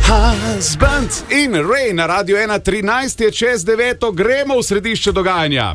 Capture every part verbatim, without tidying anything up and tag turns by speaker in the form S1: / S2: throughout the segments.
S1: Husband in Ray na Radio ena trinajst je čez deveto, gremo v središče dogajanja.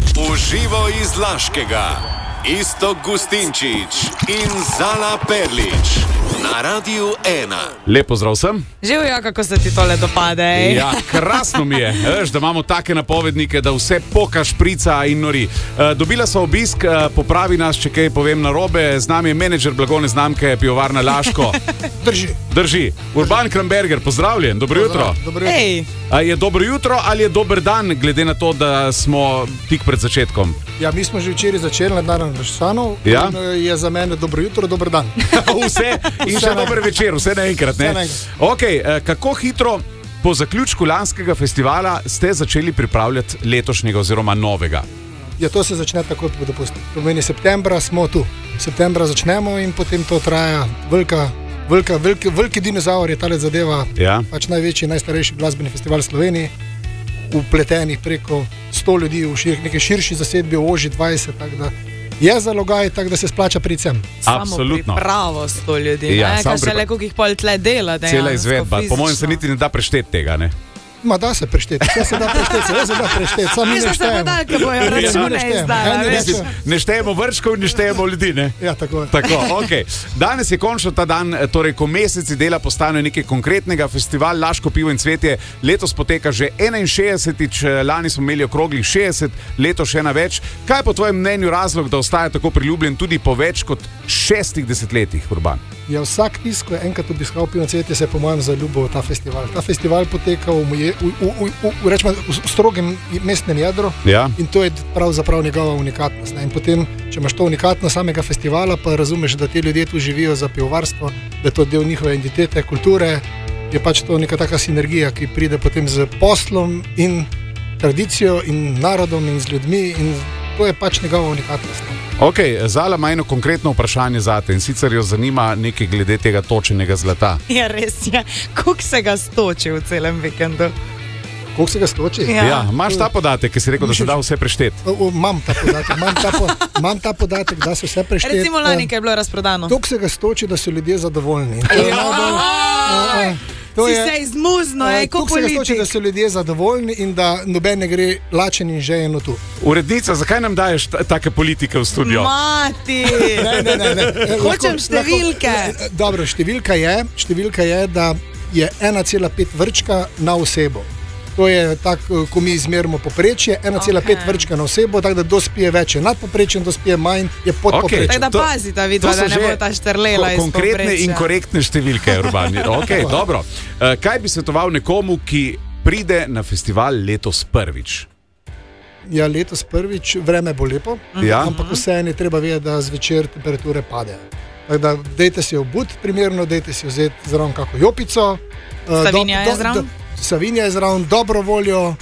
S2: Uživo iz Laškega, Iztok Gustinčič in Zala Perlič na Radio ena.
S1: Lepo zdrav sem.
S3: Živijo, kako se ti tole dopade. Ej?
S1: Ja, krasno mi je, veš, da imamo take napovednike, da vse poka, šprica in nori. Uh, dobila so obisk, uh, popravi nas, če kaj povem narobe, z nami je menedžer blagovne znamke Pivovarna Laško.
S4: Drži.
S1: Drži. Urban Kramberger, pozdravljen, dobro jutro.
S4: Dobro jutro.
S3: Ej.
S1: A je dobro jutro ali je dober dan, glede na to, da smo tik pred začetkom?
S4: Ja, mi smo že včeraj začeli na dan Vrščanov.
S1: Ja?
S4: In je za mene dobro jutro, dober dan.
S1: Vse in
S4: Vse
S1: še
S4: naenkrat.
S1: dober večer, vse naenkrat, ne?
S4: Vse naenkrat.
S1: Ok, eh, kako hitro po zaključku lanskega festivala ste začeli pripravljati letošnjega oziroma novega?
S4: Ja, to se začne takoj po dopustu. To pomeni, septembra smo tu. Septembra začnemo in potem to traja velika, velika, veliki, veliki dinozaur je tale zadeva.
S1: Ja.
S4: Pač največji, najstarejši glasbeni festival v Sloveniji. Upletenih preko sto ljudi v šir, neki širši zasedbi, v oži dvajset, tako da je zalogaj, tako da se splača priti sem.
S3: Samo
S1: Absolutno.
S3: pripravo sto ljudi,
S1: Ja,
S3: ne?
S1: samo
S3: Kaj še
S1: pripra-
S3: le, koliko jih pol tle dela dejansko,
S1: Cela izvedba, po mojem se
S3: fizično.
S1: niti ne da prešteti tega, ne?
S4: Ma da se prešteti, vse se da prešteti, vse se da prešteti, samo mi
S3: Mi
S4: ne
S3: smo se
S4: štejemo.
S3: podali, ko bojo
S4: Mi ne
S3: račune
S4: štejemo.
S3: izdala,
S4: Eni
S3: veš.
S4: rečejo-
S1: Ne štejemo vrčkov in ne štejemo ljudi, ne?
S4: Ja, tako je.
S1: Tako, okay. Danes je končno ta dan, torej ko meseci dela postanejo nekaj konkretnega. Festival Laško pivo in cvetje letos poteka že enainšestdesetič, lani smo imeli okroglih šestdeset, letos še ena več. Kaj je po tvojem mnenju razlog, da ostaja tako priljubljen tudi po več kot šestih desetletjih, Urban?
S4: Ja, vsak tisk, ko je enkrat obiskal pivo in cvetje, se je po mojem zaljubil v ta festival. Ta festival poteka v, moje, v, v, v, v, v, rečemo, v strogem mestnem jedru.
S1: Ja.
S4: In to je pravzaprav njegova unikatnost. Ne? In potem, če imaš to unikatnost samega festivala, pa razumeš, da ti ljudje tu živijo za pivovarstvo, da je to del njihove identitete, kulture, je pač to neka taka sinergija, ki pride potem z poslom in tradicijo in narodom in z ljudmi in to je pač njegova unikatnost. Ne?
S1: Ok, Zala ima eno konkretno vprašanje zate in sicer jo zanima nekaj glede tega točenega zlata.
S3: Ja, res je. Koliko se ga stoči v celem vikendu?
S4: Koliko se ga stoči?
S3: Ja.
S1: Ja, imaš ta podatek, ki si rekel, da se da vse prešteti?
S4: O, o, Imam ta podatek, imam ta, po, imam ta podatek, da se vse prešteti.
S3: Recimo lani, ko je bilo razprodano.
S4: Toliko se ga stoči, da so ljudje zadovoljni. In To je najbolj, a, a, to
S3: Si
S4: je-
S3: se izmuzno,
S4: a,
S3: ej, ko
S4: toliko se ga stoči,
S3: politik.
S4: da so ljudje zadovoljni in da noben ne gre lačen in žejeno tu.
S1: Urednica, zakaj nam daješ ta- take politike v studio?
S3: Mati!
S4: Ne, ne, ne, ne. Eh,
S3: Hočem
S4: lahko-
S3: številke.
S4: lahko- eh, Dobro, številka je, številka je, da je ena cela pet vrčka na osebo. To je tako, ko mi izmerimo poprečje, ena cela pet
S3: Okej.
S4: vrčka na osebo, tako da kdo spije več, je nad poprečjem, kdo spije manj, je pod
S1: Okej.
S4: poprečjem.
S3: Tako da
S1: To-
S3: pazita vidva,
S1: to so
S3: da ne
S1: že
S3: bo ta štrlela
S1: ko-
S3: iz
S1: konkretne
S3: povprečja.
S1: in korektne številke, Urban. Okay, dobro. Uh, kaj bi svetoval nekomu, ki pride na festival letos prvič?
S4: Ja, letos prvič, vreme bo lepo,
S1: Ja.
S4: ampak vseeno je treba vedeti, da zvečer temperature padejo. Tako da dejte si obut primerno, dejte si vzeti zraven kako jopico. eh,
S3: Savinja je zraven?
S4: Savinja je zraven, dobro voljo, uh,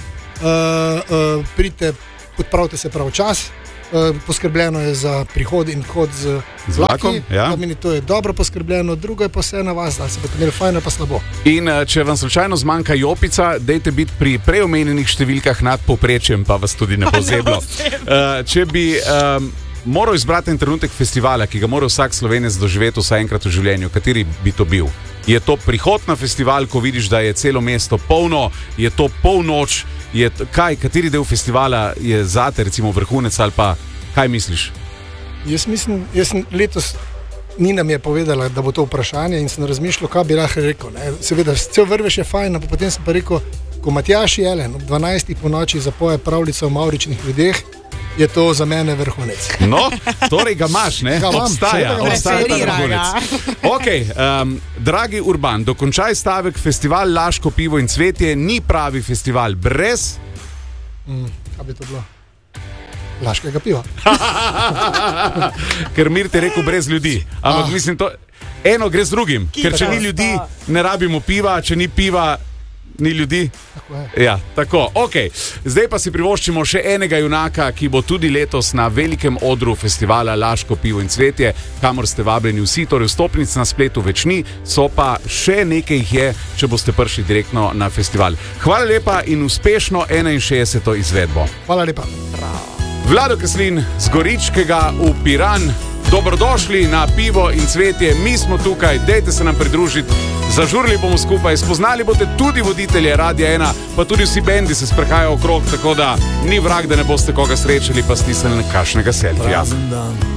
S4: uh, pridite, odpravite se prav čas. Uh, poskrbljeno je za prihod in hod z,
S1: Z
S4: z
S1: vlakom,
S4: vlaki,
S1: ja.
S4: Da meni to je dobro poskrbljeno, drugo je pa vse na vas, da se boste imeli fajn ali pa slabo.
S1: In uh, če vam slučajno zmanjka jopica, dejte biti pri preomenjenih številkah nad povprečjem, pa vas tudi ne bo zeblo. Uh, če bi um, moral izbrati en trenutek festivala, ki ga mora vsak Slovenec doživeti vsaj enkrat v življenju, kateri bi to bil? Je to prihod na festival, ko vidiš, da je celo mesto polno, je to polnoč, je t- kaj, kateri del festivala je zate recimo vrhunec ali pa kaj misliš?
S4: Jaz mislim, jaz sem letos, Nina mi je povedala, da bo to vprašanje in sem razmišljal, kaj bi lahko rekel. Ne. Seveda, cel vrvež je fajn, ampak potem sem pa rekel, ko Matjaž Jelen ob dvanajstih po noči zapoje pravljico o mavričnih ljudeh, je to za mene vrhunec.
S1: No, torej ga imaš, ne?
S4: Ga imam,
S1: Obstaja,
S4: seveda ga
S1: obstaja ta
S3: Referira
S1: vrhunec.
S3: ga.
S1: Ok, um, dragi Urban, dokončaj stavek. Festival Laško pivo in cvetje ni pravi festival brez...
S4: Mm, kaj bi to bilo? Laškega piva.
S1: Ker Mir ti je rekel brez ljudi. Ampak
S4: Ah.
S1: mislim, to eno gre z drugim. Ker če ni ljudi, ne rabimo piva, če ni piva, ni ljudi.
S4: Tako je.
S1: Ja, tako, ok. Zdaj pa si privoščimo še enega junaka, ki bo tudi letos na velikem odru festivala Laško pivo in cvetje, kamor ste vabljeni vsi, torej vstopnic na spletu več ni, so pa še nekaj jih je, če boste prišli direktno na festival. Hvala lepa in uspešno enainšestdeseto izvedbo.
S4: Hvala lepa.
S1: Vlado Kreslin z Goričkega v Piran, dobrodošli na pivo in cvetje, mi smo tukaj, dejte se nam pridružiti, zažurili bomo skupaj, spoznali boste tudi voditelje Radia ena, pa tudi vsi bendi se sprehajajo okrog, tako da ni vrag, da ne boste koga srečali, pa stisnili kakšnega selfija.